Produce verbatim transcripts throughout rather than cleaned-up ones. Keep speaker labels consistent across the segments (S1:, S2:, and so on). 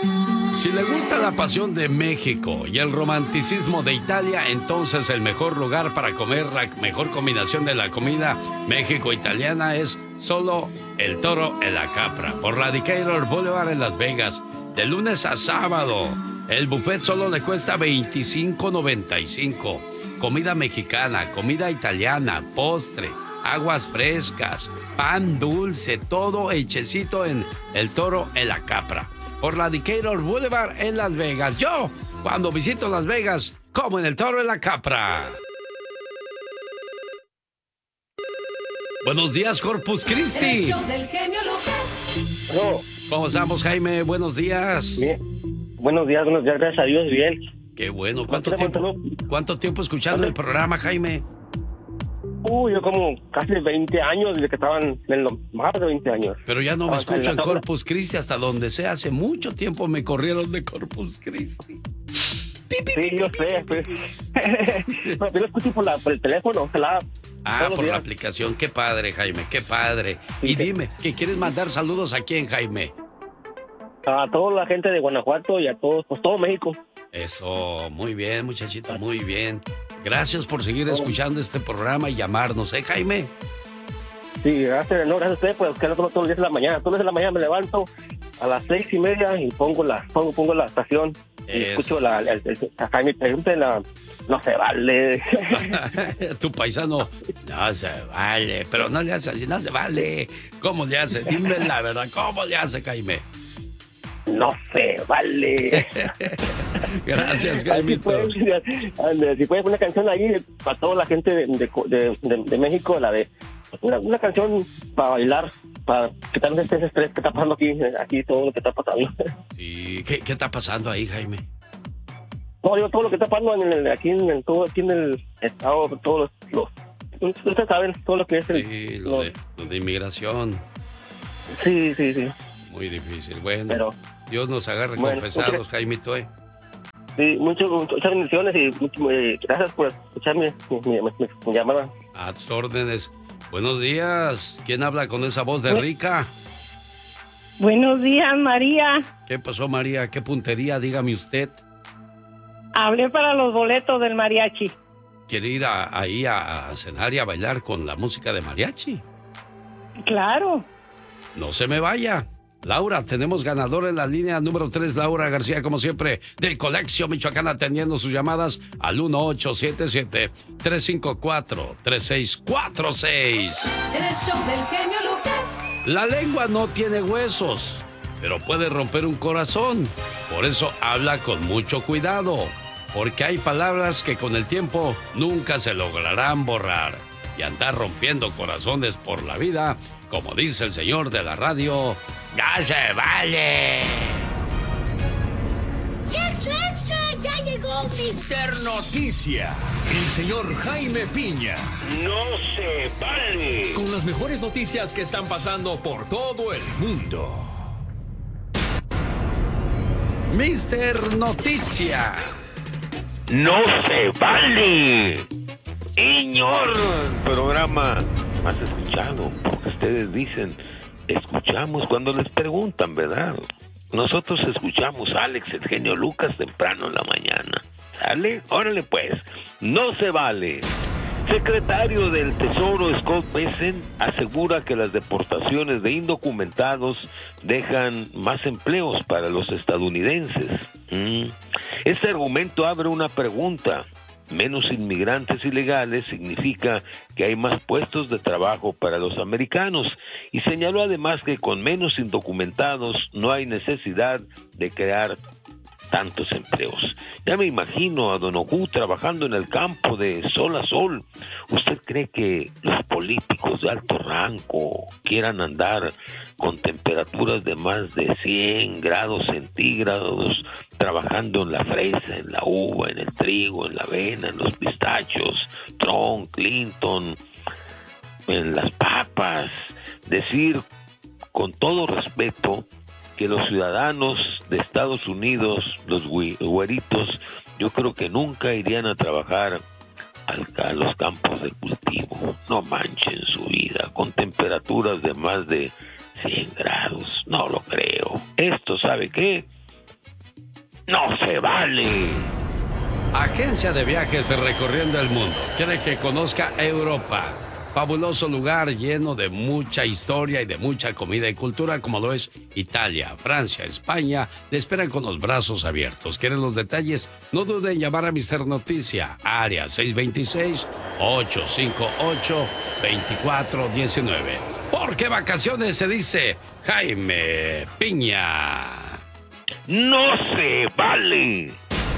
S1: Si le gusta la pasión de México y el romanticismo de Italia, entonces el mejor lugar para comer la mejor combinación de la comida México-italiana es solo el Toro en la Capra, por la Decatur Boulevard en Las Vegas, de lunes a sábado. El buffet solo le cuesta veinticinco noventa y cinco. Comida mexicana, comida italiana, postre, aguas frescas, pan dulce, todo hechecito en el Toro en la Capra, por la Decatur Boulevard en Las Vegas. Yo, cuando visito Las Vegas, como en el Toro en la Capra. Buenos días, Corpus Christi.
S2: El show del genio Lucas.
S3: No.
S1: ¿Cómo estamos, Jaime? Buenos días.
S3: Bien. Buenos días, buenos días, gracias a Dios, bien.
S1: Qué bueno. ¿Cuánto tiempo, ¿cuánto tiempo escuchando el programa, Jaime?
S3: Uy, yo como casi veinte años, desde que estaban en los más de veinte años.
S1: Pero ya no me
S3: Ah,
S1: escucho en
S3: en
S1: Corpus Christi hasta donde sea. Hace mucho tiempo me corrieron de Corpus Christi.
S3: Sí, yo sé, pues. Pero yo lo escucho por, la, por el teléfono, la,
S1: Ah, por la aplicación. Qué padre, Jaime, qué padre. Y dime, ¿qué quieres mandar saludos a quién, Jaime?
S3: A toda la gente de Guanajuato y a todos, pues todo México.
S1: Eso, muy bien, muchachito, muy bien. Gracias por seguir escuchando este programa y llamarnos, ¿eh, Jaime?
S3: Sí, gracias, no, gracias a ustedes, pues que no todos los días de la mañana. Todos los días de la mañana me levanto a las seis y media y pongo la, pongo, pongo la estación. Y escucho la, el, el, el, a Jaime, pregunte la, no se vale.
S1: Tu paisano, no se vale, pero no le hace así, no se vale. ¿Cómo le hace? Dime la verdad, ¿cómo le hace, Jaime?
S3: No se vale.
S1: Gracias, Jaimito.
S3: Si puedes, si puedes poner una canción ahí para toda la gente de, de, de, de, de México, la de una, una canción para bailar, para quitarnos este estrés que está pasando aquí, aquí todo lo que está pasando.
S1: ¿Y qué, qué está pasando ahí, Jaime?
S3: No, digo, todo lo que está pasando en el, aquí, en el, todo, aquí en el estado, todos los, los ustedes saben, todo lo que es el...
S1: Sí, lo,
S3: los,
S1: de, lo de inmigración.
S3: Sí, sí, sí.
S1: Muy difícil. Bueno,
S3: pero,
S1: Dios nos agarre
S3: bueno,
S1: confesados,
S3: muchas,
S1: Jaimito, ¿eh?
S3: Sí, mucho, muchas bendiciones y mucho, eh, gracias por escuchar mi, mi, mi, mi llamada.
S1: A tus órdenes. Buenos días. ¿Quién habla con esa voz de rica?
S4: Buenos días, María.
S1: ¿Qué pasó, María? ¿Qué puntería? Dígame usted.
S4: Hablé para los boletos del mariachi.
S1: ¿Quiere ir a, ahí a, a cenar y a bailar con la música de mariachi?
S4: Claro.
S1: No se me vaya. Laura, tenemos ganador en la línea número tres, Laura García, como siempre, del Coleccio Michoacán, atendiendo sus llamadas al uno ocho siete siete, tres cinco cuatro, tres seis cuatro seis.
S2: El show del genio Lucas.
S1: La lengua no tiene huesos, pero puede romper un corazón. Por eso habla con mucho cuidado, porque hay palabras que con el tiempo nunca se lograrán borrar. Y andar rompiendo corazones por la vida, como dice el señor de la radio, ¡ya se vale!
S5: ¡Extra, extra! ¡Ya llegó mister Noticia! El señor Jaime Piña.
S6: ¡No se vale!
S5: Con las mejores noticias que están pasando por todo el mundo.
S1: mister Noticia.
S6: ¡No se vale! Señor, programa más escuchado, porque ustedes dicen, escuchamos cuando les preguntan, ¿verdad? Nosotros escuchamos a Alex, el genio Lucas, temprano en la mañana. ¿Sale? Órale pues, no se vale. Secretario del Tesoro Scott Bessent asegura que las deportaciones de indocumentados dejan más empleos para los estadounidenses. ¿Mm? Este argumento abre una pregunta. Menos inmigrantes ilegales significa que hay más puestos de trabajo para los americanos, y señaló además que con menos indocumentados no hay necesidad de crear tantos empleos. Ya me imagino a Don Ojú trabajando en el campo de sol a sol. ¿Usted cree que los políticos de alto rango quieran andar con temperaturas de más de cien grados centígrados trabajando en la fresa, en la uva, en el trigo, en la avena, en los pistachos, Trump, Clinton, en las papas? Decir con todo respeto que los ciudadanos de Estados Unidos, los güeritos, yo creo que nunca irían a trabajar al, a los campos de cultivo. No manchen su vida con temperaturas de más de cien grados. No lo creo. Esto, ¿sabe qué? No se vale.
S1: Agencia de viajes recorriendo el mundo. Quiere que conozca Europa. Fabuloso lugar lleno de mucha historia y de mucha comida y cultura como lo es Italia, Francia, España. Le esperan con los brazos abiertos. ¿Quieren los detalles? No duden en llamar a mister Noticia, área seis dos seis, ocho cinco ocho, dos cuatro uno nueve. Porque vacaciones se dice Jaime Piña.
S6: No se vale.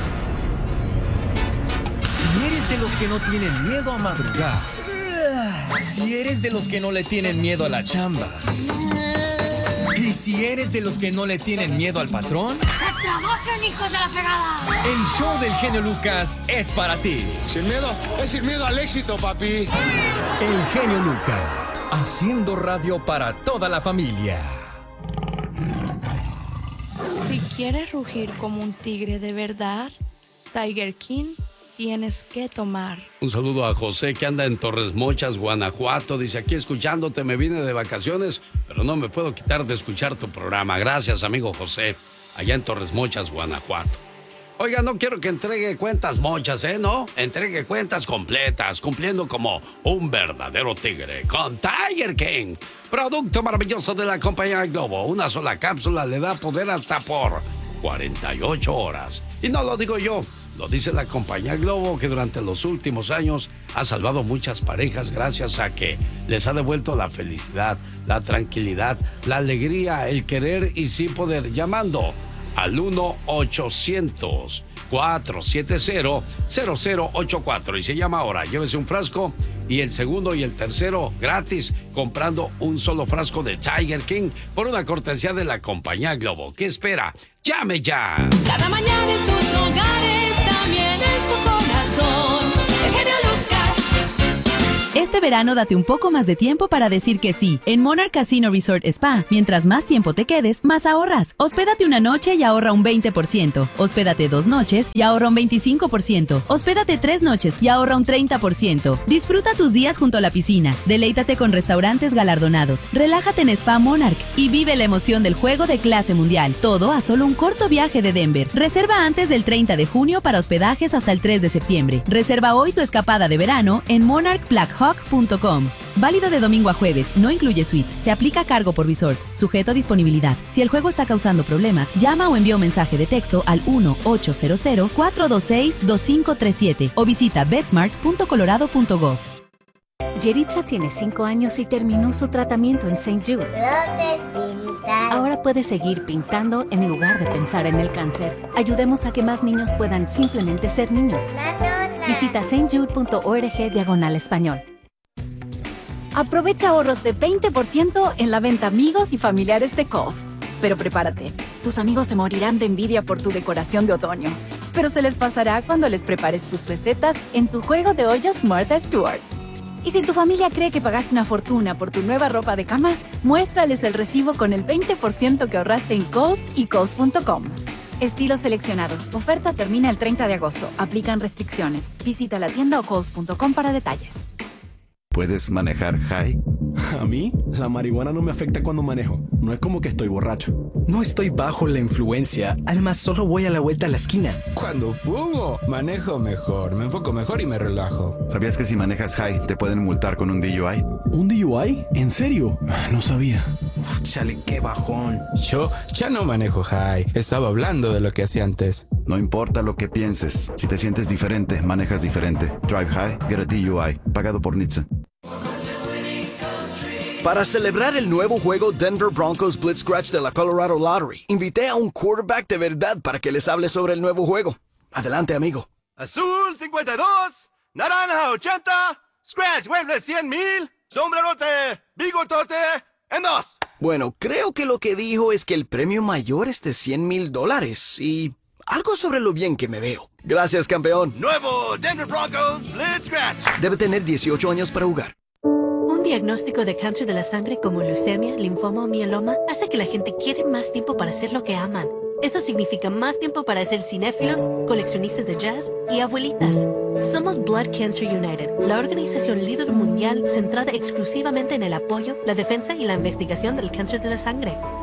S5: Si eres de los que no tienen miedo a madrugar, si eres de los que no le tienen miedo a la chamba, y si eres de los que no le tienen miedo al patrón,
S7: ¡que trabajen, hijos de la fregada!
S5: el show del genio Lucas es para ti.
S8: Sin miedo, es sin miedo al éxito, papi.
S5: El genio Lucas, haciendo radio para toda la familia.
S9: Si quieres rugir como un tigre de verdad, Tiger King tienes que tomar.
S1: Un saludo a José que anda en Torres Mochas, Guanajuato. Dice, aquí escuchándote, me vine de vacaciones, pero no me puedo quitar de escuchar tu programa. Gracias, amigo José, allá en Torres Mochas, Guanajuato. Oiga, no quiero que entregue cuentas mochas, ¿eh? No, entregue cuentas completas, cumpliendo como un verdadero tigre con Tiger King. Producto maravilloso de la compañía Globo. Una sola cápsula le da poder hasta por cuarenta y ocho horas. Y no lo digo yo. Lo dice la compañía Globo, que durante los últimos años ha salvado muchas parejas gracias a que les ha devuelto la felicidad, la tranquilidad, la alegría, el querer y sí poder, llamando al uno ochocientos, cuatro siete cero, cero cero ocho cuatro. Y se llama ahora, llévese un frasco y el segundo y el tercero gratis comprando un solo frasco de Tiger King por una cortesía de la compañía Globo. ¿Qué espera? ¡Llame ya!
S2: Cada mañana en sus hogares, también en su corazón. El genio Lucas.
S10: Este verano date un poco más de tiempo para decir que sí. En Monarch Casino Resort Spa, mientras más tiempo te quedes, más ahorras. Hospédate una noche y ahorra un veinte por ciento. Hospédate dos noches y ahorra un veinticinco por ciento. Hospédate tres noches y ahorra un treinta por ciento. Disfruta tus días junto a la piscina. Deleítate con restaurantes galardonados. Relájate en Spa Monarch y vive la emoción del juego de clase mundial. Todo a solo un corto viaje de Denver. Reserva antes del treinta de junio para hospedajes hasta el tres de septiembre. Reserva hoy tu escapada de verano en monarch black hawk punto com. Válido de domingo a jueves, no incluye suites. Se aplica cargo por resort, sujeto a disponibilidad. Si el juego está causando problemas, llama o envía un mensaje de texto al uno ochocientos, cuatro dos seis, dos cinco tres siete o visita betsmart punto colorado punto gov.
S11: Yeritza tiene cinco años y terminó su tratamiento en Saint Jude. Ahora puede seguir pintando en lugar de pensar en el cáncer. Ayudemos a que más niños puedan simplemente ser niños. Visita saint jude punto org diagonal español. Aprovecha ahorros de veinte por ciento en la venta amigos y familiares de Kohl's. Pero prepárate, tus amigos se morirán de envidia por tu decoración de otoño. Pero se les pasará cuando les prepares tus recetas en tu juego de ollas Martha Stewart. Y si tu familia cree que pagaste una fortuna por tu nueva ropa de cama, muéstrales el recibo con el veinte por ciento que ahorraste en Kohl's y Kohl's punto com. Estilos seleccionados. Oferta termina el treinta de agosto. Aplican restricciones. Visita la tienda o Kohl's punto com para detalles.
S12: ¿Puedes manejar high?
S13: A mí, la marihuana no me afecta cuando manejo. No es como que estoy borracho.
S14: No estoy bajo la influencia. Además, solo voy a la vuelta a la esquina.
S8: Cuando fumo, manejo mejor, me enfoco mejor y me relajo.
S12: ¿Sabías que si manejas high te pueden multar con un D U I?
S13: ¿Un D U I? ¿En serio? No sabía.
S14: Uf, chale, qué bajón.
S8: Yo ya no manejo high. Estaba hablando de lo que hacía antes.
S12: No importa lo que pienses. Si te sientes diferente, manejas diferente. Drive high, get a D U I. Pagado por N H T S A.
S15: Para celebrar el nuevo juego Denver Broncos Blitz Scratch de la Colorado Lottery, invité a un quarterback de verdad para que les hable sobre el nuevo juego. Adelante, amigo.
S16: Azul cincuenta y dos, naranja ochenta, Scratch mueble cien mil, sombrerote, bigotote, en dos.
S15: Bueno, creo que lo que dijo es que el premio mayor es de cien mil dólares y algo sobre lo bien que me veo. Gracias, campeón.
S16: Nuevo Denver Broncos Blitz Scratch.
S15: Debe tener dieciocho años para jugar.
S17: Un diagnóstico de cáncer de la sangre como leucemia, linfoma o mieloma hace que la gente quiere más tiempo para hacer lo que aman. Eso significa más tiempo para ser cinéfilos, coleccionistas de jazz y abuelitas. Somos Blood Cancer United, la organización líder mundial centrada exclusivamente en el apoyo, la defensa y la investigación del cáncer de la sangre.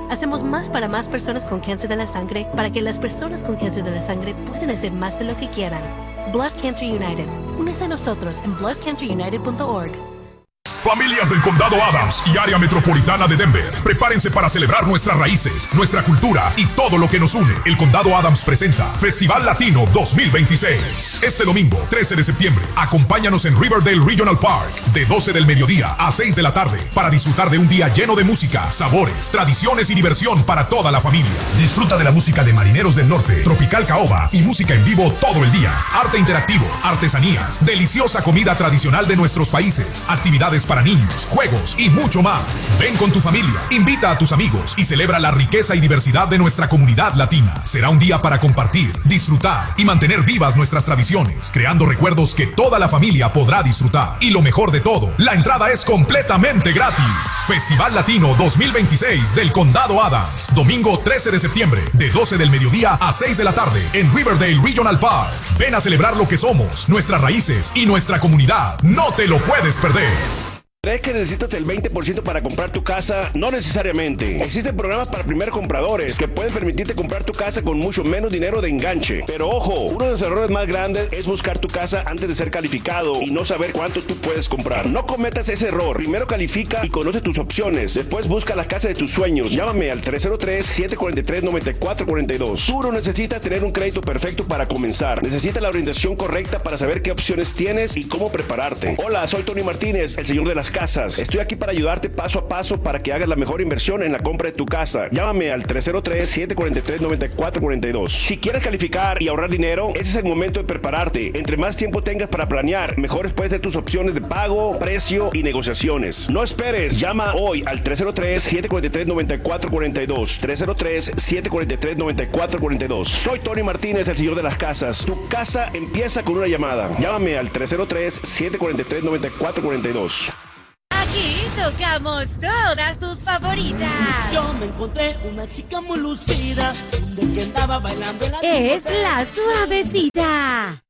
S17: hacemos más para más personas con cáncer de la sangre para que las personas con cáncer de la sangre puedan hacer más de lo que quieran. Blood Cancer United. Únese a nosotros en blood cancer united punto org.
S18: Familias del Condado Adams y área metropolitana de Denver, prepárense para celebrar nuestras raíces, nuestra cultura y todo lo que nos une. El Condado Adams presenta Festival Latino dos mil veintiséis. Este domingo, trece de septiembre, acompáñanos en Riverdale Regional Park de doce del mediodía a seis de la tarde para disfrutar de un día lleno de música, sabores, tradiciones y diversión para toda la familia. Disfruta de la música de Marineros del Norte, Tropical Caoba y música en vivo todo el día. Arte interactivo, artesanías, deliciosa comida tradicional de nuestros países, actividades para niños, juegos y mucho más. Ven con tu familia, invita a tus amigos y celebra la riqueza y diversidad de nuestra comunidad latina. Será un día para compartir, disfrutar y mantener vivas nuestras tradiciones, creando recuerdos que toda la familia podrá disfrutar. Y lo mejor de todo, la entrada es completamente gratis. Festival Latino dos mil veintiséis del Condado Adams, domingo trece de septiembre, de doce del mediodía a seis de la tarde, en Riverdale Regional Park. Ven a celebrar lo que somos, nuestras raíces y nuestra comunidad. No te lo puedes perder.
S19: ¿Crees que necesitas el veinte por ciento para comprar tu casa? No necesariamente. Existen programas para primer compradores que pueden permitirte comprar tu casa con mucho menos dinero de enganche. Pero ojo, uno de los errores más grandes es buscar tu casa antes de ser calificado y no saber cuánto tú puedes comprar. No cometas ese error. Primero califica y conoce tus opciones. Después busca la casa de tus sueños. Llámame al tres cero tres, siete cuatro tres, nueve cuatro cuatro dos. Tú no necesitas tener un crédito perfecto para comenzar. Necesitas la orientación correcta para saber qué opciones tienes y cómo prepararte. Hola, soy Tony Martínez, el señor de las casas. Estoy aquí para ayudarte paso a paso para que hagas la mejor inversión en la compra de tu casa. Llámame al tres cero tres, siete cuatro tres, nueve cuatro cuatro dos. Si quieres calificar y ahorrar dinero, ese es el momento de prepararte. Entre más tiempo tengas para planear, mejores pueden ser tus opciones de pago, precio y negociaciones. No esperes, llama hoy al tres cero tres, siete cuatro tres, nueve cuatro cuatro dos. tres cero tres, siete cuatro tres, nueve cuatro cuatro dos. Soy Tony Martínez, el señor de las casas. Tu casa empieza con una llamada. Llámame al tres cero tres, siete cuatro tres, nueve cuatro cuatro dos.
S20: Aquí tocamos todas tus favoritas.
S21: Yo me encontré una chica muy lucida que andaba bailando en la
S20: Es la Suavecita.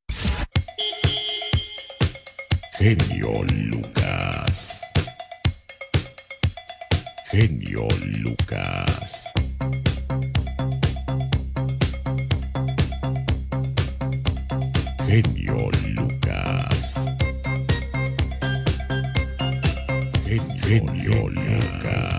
S22: Genio Lucas. Genio Lucas. Genio Lucas. Genio Lucas.